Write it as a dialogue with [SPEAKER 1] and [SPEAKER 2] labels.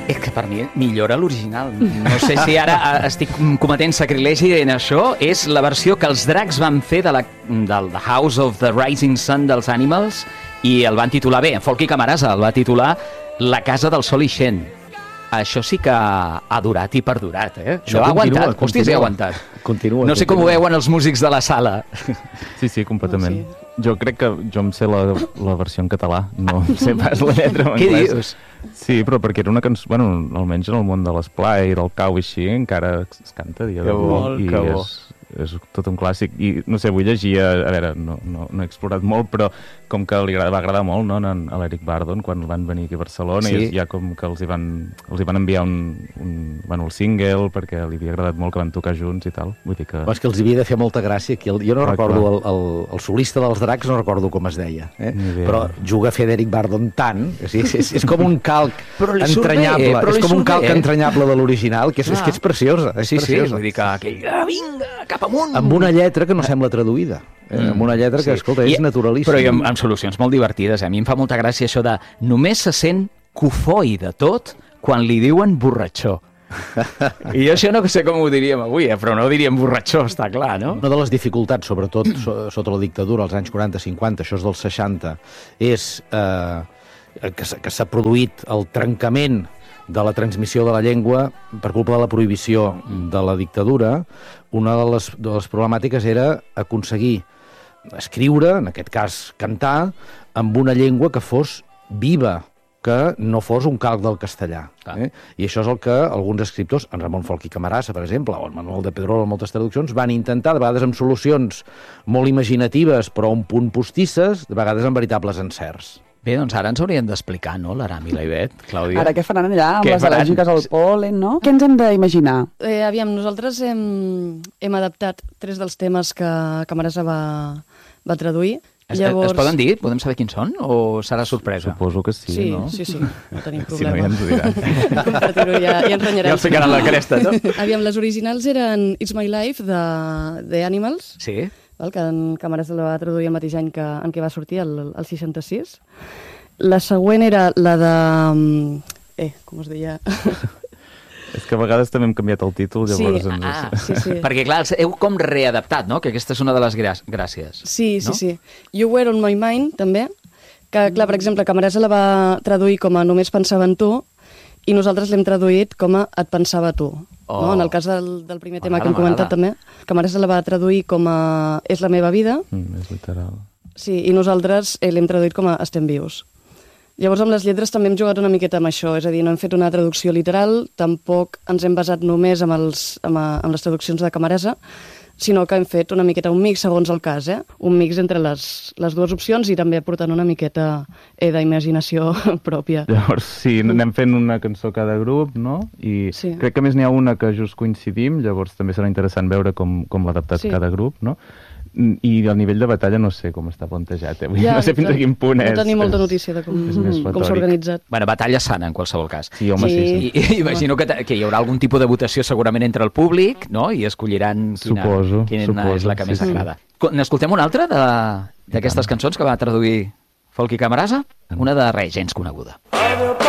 [SPEAKER 1] És que per mi millora l'original. No sé si ara estic cometent sacrilegi en això. És la versió que els Dracs van fer del The House of the Rising Sun dels Animals i el van titular bé. En Folky Camarasa el va titular La Casa del Sol Ixent. Això sí que ha durat i perdurat, Això ha aguantat. Hòstia, sí ha aguantat. No sé com ho veuen els músics de la sala.
[SPEAKER 2] Sí, completament. Jo crec que jo em sé la versió en català, no sé pas la lletra en anglès.
[SPEAKER 1] Què dius?
[SPEAKER 2] Sí, però perquè era una cançó, bueno, almenys en el món de l'esplai, del cau i així, encara es canta a dia d'avui.
[SPEAKER 1] Que bo.
[SPEAKER 2] És tot un clàssic. I, no sé, avui llegia, a veure, no he explorat molt, però com que li va agradar molt, no, a l'Eric Bardon, quan van venir aquí a Barcelona, i ja com que els hi van enviar el single, perquè li havia agradat molt que van tocar junts i tal. Vull dir que...
[SPEAKER 3] Però és que els havia de fer molta gràcia. Jo no recordo, el solista dels Dracs no recordo com es deia, però juga a fer d'Eric Bardon tant, és com un calc entranyable, és com un calc entranyable de l'original, que és preciosa.
[SPEAKER 1] Sí, vull dir que vinga, cap amunt!
[SPEAKER 3] Amb una lletra que no sembla traduïda. Amb una lletra que, escolta, és naturalíssima.
[SPEAKER 1] Però amb solucions molt divertides. A mi em fa molta gràcia això de només se sent cofoi de tot quan li diuen borratxó. I jo això no sé com ho diríem avui, però no ho diríem borratxó, està clar, no?
[SPEAKER 3] Una de les dificultats, sobretot sota la dictadura, als anys 40-50, això és dels 60, és que s'ha produït el trencament de la transmissió de la llengua per culpa de la prohibició de la dictadura. Una de les problemàtiques era aconseguir escriure, en aquest cas cantar, amb una llengua que fos viva, que no fos un calc del castellà. I això és el que alguns escriptors, en Ramon Folky Camarasa, per exemple, o en Manuel de Pedrolo, en moltes traduccions, van intentar, de vegades amb solucions molt imaginatives, però un punt postisses, de vegades amb veritables encerts.
[SPEAKER 1] Bé, doncs ara ens haurien d'explicar, no?, l'Aram i la Ivet, Clàudia.
[SPEAKER 4] Ara què faran allà amb les al·lèrgiques al pol·len, no? Què ens hem d'imaginar?
[SPEAKER 5] Aviam, nosaltres hem adaptat 3 dels temes que Camarasa va traduir.
[SPEAKER 1] Llavors... Es poden dir? Podem saber quins són? O serà sorpresa?
[SPEAKER 2] Suposo que sí, no?
[SPEAKER 5] Sí, no tenim problema.
[SPEAKER 2] Si no, ja ens ho diran.
[SPEAKER 5] Compartir-ho ja ens renyarem.
[SPEAKER 1] Ja els ficaran la cresta, no?
[SPEAKER 5] Aviam, les originals eren It's My Life, de The Animals.
[SPEAKER 1] Sí.
[SPEAKER 5] Que en Camarasa la va traduir el mateix any en què va sortir, el 66. La següent era la de... com es deia?
[SPEAKER 2] És que a vegades també hem canviat el títol, llavors...
[SPEAKER 5] Sí.
[SPEAKER 1] Perquè, clar, heu com readaptat, no?, que aquesta és una de les gràcies.
[SPEAKER 5] Sí. You Were On My Mind, també, que, clar, per exemple, Camarasa la va traduir com a Només pensava en tu, i nosaltres l'hem traduït com a Et pensava tu. No? En el cas del primer tema que hem comentat també, Camarasa la va traduir com a És la meva vida.
[SPEAKER 2] És literal.
[SPEAKER 5] Sí, i nosaltres l'hem traduït com a Estem vius. Llavors, amb les lletres també hem jugat una miqueta amb això, és a dir, no hem fet una traducció literal, tampoc ens hem basat només en les traduccions de Camarasa, sinó que hem fet una miqueta un mix segons el cas, un mix entre les dues opcions i també aportant una miqueta d'imaginació pròpia.
[SPEAKER 2] Llavors, sí, anem fent una cançó cada grup, no? I crec que a més n'hi ha una que just coincidim, llavors també serà interessant veure com l'ha adaptat cada grup, no? I el nivell de batalla no sé com està plantejat, no sé fins a quin punt és.
[SPEAKER 5] No tenim molta notícia de com s'ha organitzat.
[SPEAKER 1] Bueno, batalla sana, en qualsevol cas.
[SPEAKER 2] Sí, home, sí.
[SPEAKER 1] Imagino que hi haurà algun tipus de votació segurament entre el públic, no?, i escolliran quina és la que més agrada. N'escoltem una altra d'aquestes cançons que va traduir Folky Camarasa? Una de res gens coneguda.